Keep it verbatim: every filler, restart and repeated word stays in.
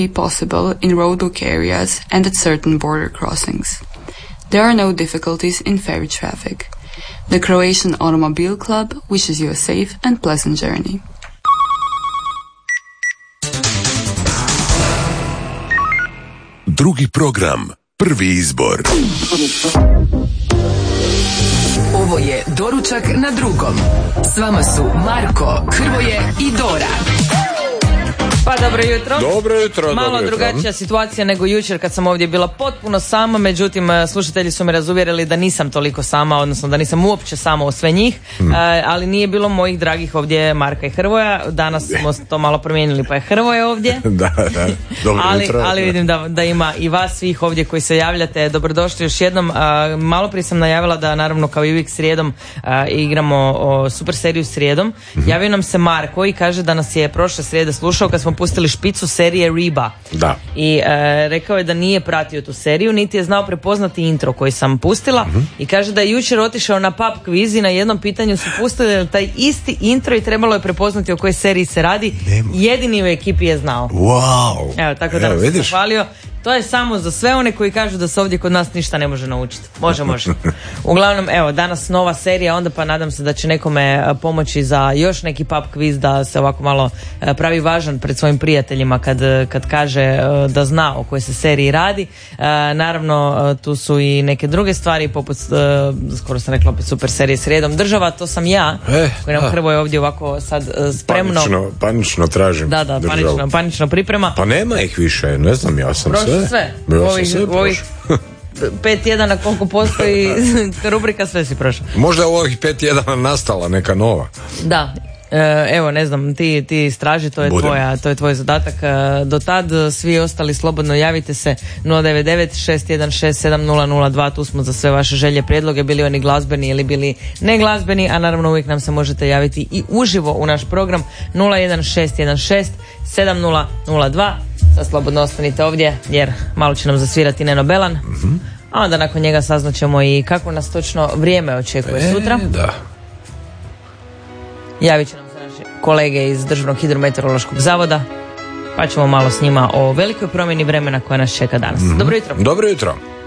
possible in roadwork areas and at certain border crossings. There are no difficulties in ferry traffic. The Croatian Automobile Club wishes you a safe and pleasant journey. Drugi program, prvi izbor. Ovo je Doručak na drugom. S vama su Marko, Hrvoje i Dora. Pa dobro jutro. Dobro jutro. Malo dobro drugačija jutro. situacija nego jučer kad sam ovdje bila potpuno sama, međutim slušatelji su me razuvjerili da nisam toliko sama, odnosno da nisam uopće sama u sve njih, mm. ali nije bilo mojih dragih ovdje Marka i Hrvoja. Danas smo to malo promijenili pa je Hrvoje ovdje. da, da. Dobro ali, jutro. ali vidim da, da ima i vas svih ovdje koji se javljate. Dobrodošli još jednom. Malo prije sam najavila da naravno kao i uvijek srijedom igramo o, super seriju srijedom. Mm-hmm. Javio nam se Marko i kaže da nas je prošle srijede slušao kad smo pustili špicu serije Reba. Da. I e, rekao je da nije pratio tu seriju, niti je znao prepoznati intro koji sam pustila, mm-hmm. i kaže da je jučer otišao na pub kviz i na jednom pitanju su pustili taj isti intro i trebalo je prepoznati o kojoj seriji se radi. Nema. Jedini u ekipi je znao. Wow. Evo, tako da Evo, nam se zahvalio. To je samo za sve one koji kažu da se ovdje kod nas ništa ne može naučiti. Može, može. Uglavnom, evo, danas nova serija, onda pa nadam se da će nekome pomoći za još neki pub quiz da se ovako malo pravi važan pred svojim prijateljima kad, kad kaže da zna o kojoj se seriji radi. Naravno, tu su i neke druge stvari, poput, skoro sam rekla opet super serije Srijedom država, to sam ja, e, koji nam Hrvoje ovdje ovako sad spremno... Panično, panično tražim. Da, da, panično, panično priprema. Pa nema ih više, ne znam, ja sam Prošlo sve. sve. Ja ovih, sve ovih pet tjedana koliko postoji rubrika, sve si prošao. Možda u ovih pet tjedana nastala neka nova. Da. E, evo, ne znam, ti, ti istraži, to je, tvoja, to je tvoj zadatak. E, do tad svi ostali slobodno javite se nula devet devet šest jedan šest sedam nula nula dva, tu smo za sve vaše želje, prijedloge, bili oni glazbeni ili bili ne glazbeni, a naravno uvijek nam se možete javiti i uživo u naš program nula jedan šest jedan šest sedam nula nula dva. Sad slobodno ostanite ovdje jer malo će nam zasvirati Neno Belan, mm-hmm. a onda nakon njega saznaćemo i kako nas točno vrijeme očekuje e, sutra. Da. Javit će nam se naši kolege iz Državnog hidrometeorološkog zavoda, pa ćemo malo s njima o velikoj promjeni vremena koja nas čeka danas. Mm-hmm. Dobro jutro. Dobro jutro.